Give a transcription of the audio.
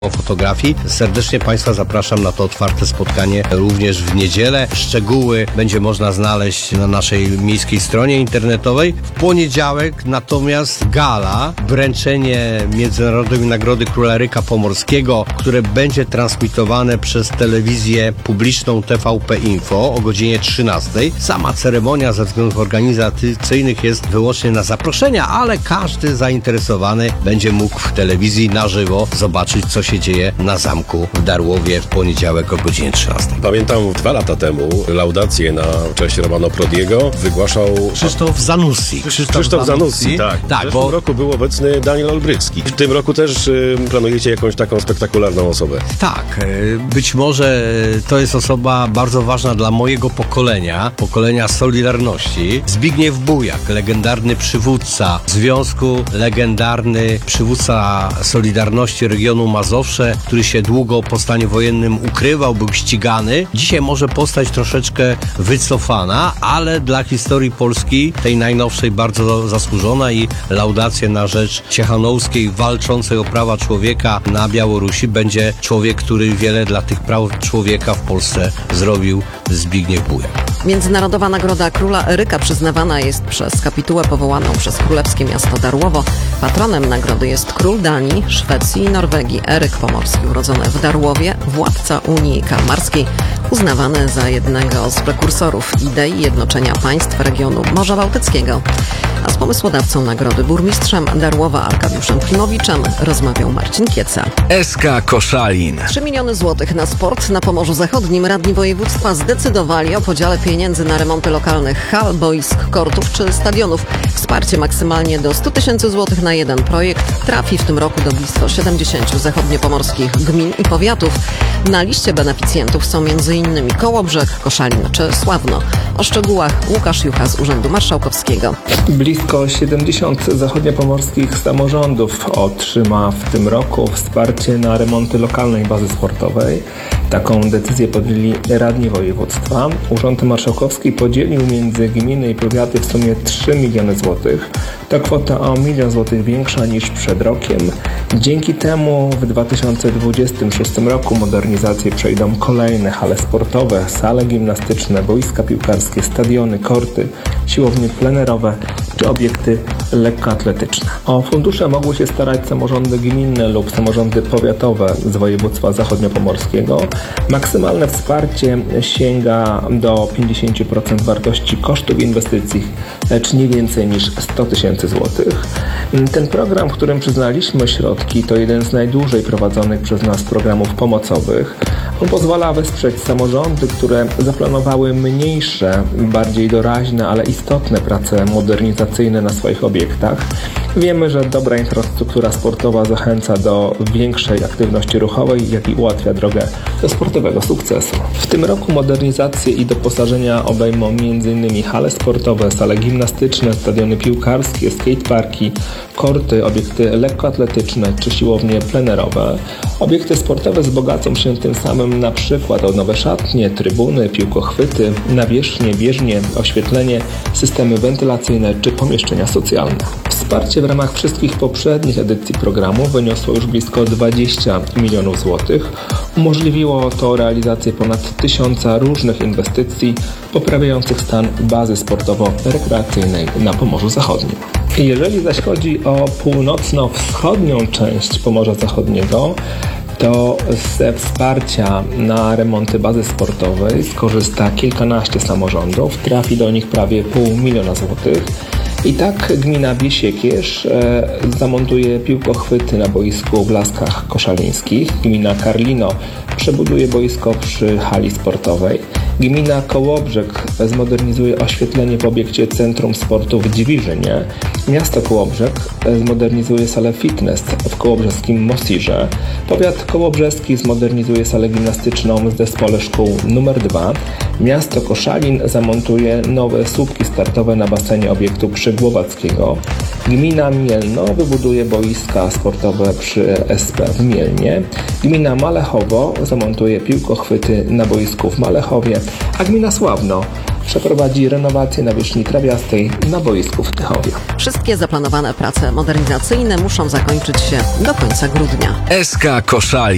fotografii. Serdecznie Państwa zapraszam na to otwarte spotkanie również w niedzielę. Szczegóły będzie można znaleźć na naszej miejskiej stronie internetowej. W poniedziałek natomiast gala, wręczenie Międzynarodowej Nagrody Króla Eryka Pomorskiego, które będzie transmitowane przez telewizję publiczną TVP Info o godzinie 13. Sama ceremonia ze względów organizacyjnych jest wyłącznie na zaproszenia, ale każdy zainteresowany będzie mógł w telewizji na żywo zobaczyć, co się dzieje na zamku w Darłowie w poniedziałek o godzinie 13. Pamiętam 2 lata temu laudację na cześć Romano Prodiego wygłaszał Krzysztof Zanussi. Krzysztof Zanussi, tak. Tak, w zeszłym roku był obecny Daniel Olbrycki. W tym roku też planujecie jakąś taką spektakularną osobę. Tak, być może to jest osoba bardzo ważna dla mojego pokolenia Solidarności. Zbigniew Bujak, legendarny przywódca związku, legendarny przywódca Solidarności regionu Mazowsze, który się długo po stanie wojennym ukrywał, był ścigany. Dzisiaj może postać troszeczkę wycofana, ale dla historii Polski, tej najnowszej, bardzo zasłużona i laudację na rzecz Ciechanowskiej, walczącej o prawa człowieka na Białorusi, będzie człowiek, który wiele dla tych praw człowieka w Polsce zrobił, Zbigniew Bujak. Międzynarodowa Nagroda Króla Eryka przyznawana jest przez kapitułę powołaną przez królewskie miasto Darłowo. Patronem nagrody jest król Danii, Szwecji i Norwegii Eryk Pomorski, urodzony w Darłowie, władca Unii Kalmarskiej, uznawany za jednego z prekursorów idei jednoczenia państw regionu Morza Bałtyckiego. A z pomysłodawcą nagrody, burmistrzem Darłowa Arkadiuszem Klimowiczem, rozmawiał Marcin Kieca. SK Koszalin. 3 miliony złotych na sport na Pomorzu Zachodnim. Radni województwa zdecydowali o podziale pieniędzy na remonty lokalnych hal, boisk, kortów czy stadionów. Wsparcie maksymalnie do 100 tysięcy złotych na jeden projekt trafi w tym roku do blisko 70 zachodniopomorskich gmin i powiatów. Na liście beneficjentów są m.in. Kołobrzeg, Koszalin czy Sławno. O szczegółach Łukasz Jucha z Urzędu Marszałkowskiego. Blisko 70 zachodniopomorskich samorządów otrzyma w tym roku wsparcie na remonty lokalnej bazy sportowej. Taką decyzję podjęli radni województwa. Urząd Marszałkowski podzielił między gminy i powiaty w sumie 3 miliony złotych. To kwota o 1 milion złotych większa niż przed rokiem. Dzięki temu w 2026 roku modernizację przejdą kolejne hale sportowe, sale gimnastyczne, boiska piłkarskie, stadiony, korty, siłownie plenerowe czy obiekty lekkoatletyczne. O fundusze mogły się starać samorządy gminne lub samorządy powiatowe z województwa zachodniopomorskiego. Maksymalne wsparcie sięga do 50% wartości kosztów inwestycji, lecz nie więcej niż 100 tysięcy złotych. Ten program, w którym przyznaliśmy środki, to jeden z najdłużej prowadzonych przez nas programów pomocowych. On pozwala wesprzeć samorządy, które zaplanowały mniejsze, bardziej doraźne, ale istotne prace modernizacyjne na swoich obiektach. Wiemy, że dobra infrastruktura sportowa zachęca do większej aktywności ruchowej, jak i ułatwia drogę do sportowego sukcesu. W tym roku modernizacje i doposażenia obejmą m.in. hale sportowe, sale gimnastyczne, stadiony piłkarskie, skateparki, korty, obiekty lekkoatletyczne czy siłownie plenerowe. Obiekty sportowe wzbogacą się tym samym na przykład o nowe szatnie, trybuny, piłkochwyty, nawierzchnie, bieżnie, oświetlenie, systemy wentylacyjne czy pomieszczenia socjalne. Wsparcie w ramach wszystkich poprzednich edycji programu wyniosło już blisko 20 milionów złotych. Umożliwiło to realizację ponad 1000 różnych inwestycji poprawiających stan bazy sportowo-rekreacyjnej na Pomorzu Zachodnim. Jeżeli zaś chodzi o północno-wschodnią część Pomorza Zachodniego, to ze wsparcia na remonty bazy sportowej skorzysta kilkanaście samorządów, trafi do nich prawie 500 000 złotych. I tak gmina Biesiekierz zamontuje piłkochwyty na boisku w Laskach Koszalińskich. Gmina Karlino przebuduje boisko przy hali sportowej. Gmina Kołobrzeg zmodernizuje oświetlenie w obiekcie Centrum Sportu w Dziwiżynie. Miasto Kołobrzeg zmodernizuje salę fitness w kołobrzeskim Mosirze. Powiat kołobrzeski zmodernizuje salę gimnastyczną w zespole szkół nr 2. Miasto Koszalin zamontuje nowe słupki startowe na basenie obiektu Przygłowackiego. Gmina Mielno wybuduje boiska sportowe przy SP w Mielnie. Gmina Malechowo zamontuje piłkochwyty na boisku w Malechowie, a gmina Sławno przeprowadzi renowację nawierzchni trawiastej na boisku w Tychowie. Wszystkie zaplanowane prace modernizacyjne muszą zakończyć się do końca grudnia. SK Koszalin.